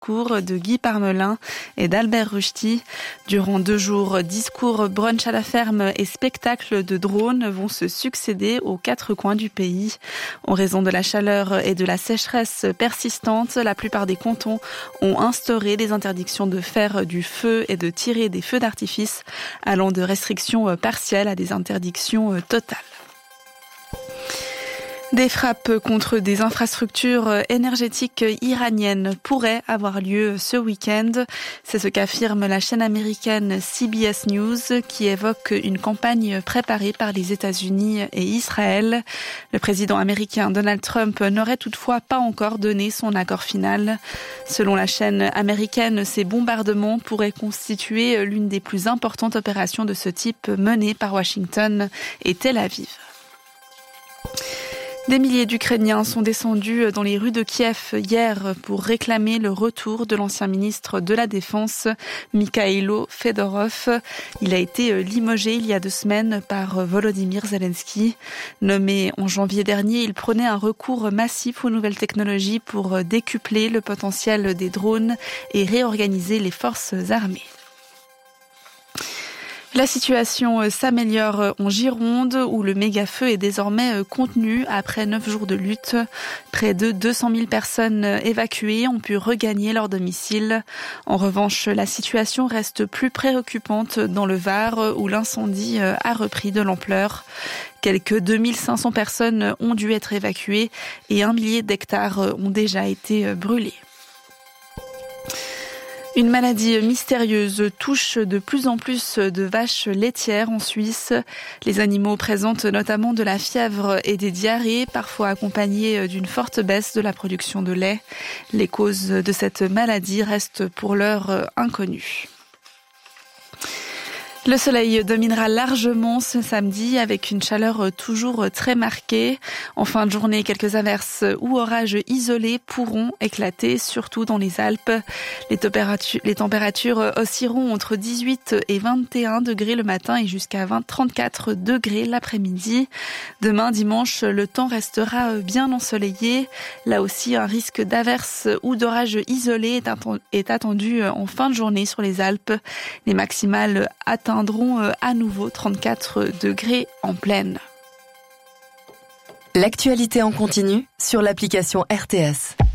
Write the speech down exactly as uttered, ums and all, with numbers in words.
discours de Guy Parmelin et d'Albert Rushdie. Durant deux jours, discours, brunch à la ferme et spectacles de drones vont se succéder aux quatre coins du pays. En raison de la chaleur et de la sécheresse persistante, la plupart des cantons ont instauré des interdictions de faire du feu et de tirer des feux d'artifice, allant de restrictions partielles à des interdictions totales. Des frappes contre des infrastructures énergétiques iraniennes pourraient avoir lieu ce week-end. C'est ce qu'affirme la chaîne américaine C B S News qui évoque une campagne préparée par les États-Unis et Israël. Le président américain Donald Trump n'aurait toutefois pas encore donné son accord final. Selon la chaîne américaine, ces bombardements pourraient constituer l'une des plus importantes opérations de ce type menées par Washington et Tel Aviv. Des milliers d'Ukrainiens sont descendus dans les rues de Kiev hier pour réclamer le retour de l'ancien ministre de la Défense, Mikhailo Fedorov. Il a été limogé il y a deux semaines par Volodymyr Zelensky. Nommé en janvier dernier, il prônait un recours massif aux nouvelles technologies pour décupler le potentiel des drones et réorganiser les forces armées. La situation s'améliore en Gironde où le méga-feu est désormais contenu après neuf jours de lutte. Près de deux cent mille personnes évacuées ont pu regagner leur domicile. En revanche, la situation reste plus préoccupante dans le Var où l'incendie a repris de l'ampleur. Quelques deux mille cinq cents personnes ont dû être évacuées et un millier d'hectares ont déjà été brûlés. Une maladie mystérieuse touche de plus en plus de vaches laitières en Suisse. Les animaux présentent notamment de la fièvre et des diarrhées, parfois accompagnées d'une forte baisse de la production de lait. Les causes de cette maladie restent pour l'heure inconnues. Le soleil dominera largement ce samedi avec une chaleur toujours très marquée. En fin de journée, quelques averses ou orages isolés pourront éclater, surtout dans les Alpes. Les températures, les températures oscilleront entre dix-huit et vingt et un degrés le matin et jusqu'à vingt, trente-quatre degrés l'après-midi. Demain, dimanche, le temps restera bien ensoleillé. Là aussi, un risque d'averses ou d'orages isolés est attendu en fin de journée sur les Alpes. Les maximales atteindront à nouveau trente-quatre degrés en pleine. L'actualité en continu sur l'application R T S.